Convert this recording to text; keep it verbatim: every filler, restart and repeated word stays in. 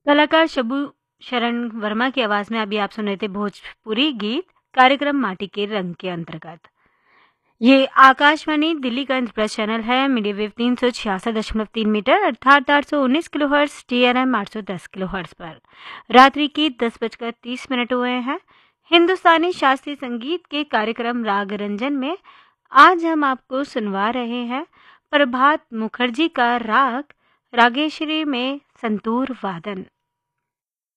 कलाकार शबू शरण वर्मा की आवाज में अभी आप सुन रहे थे भोजपुरी गीत कार्यक्रम माटी के रंग के अंतर्गत। ये आकाशवाणी दिल्ली का इंटरप्रेस चैनल है। मीडिया वेव तीन सौ छियासठ दशमलव तीन मीटर अर्थात आठ सौ उन्नीस kilo hertz T R M आठ सौ दस किलो हर्ट्स पर रात्रि की दस बजकर तीस मिनट हुए हैं। हिंदुस्तानी शास्त्रीय संगीत के कार्यक्रम राग रंजन में आज हम आपको सुनवा रहे हैं प्रभात मुखर्जी का राग रागेश्वरी में संतूर वादन।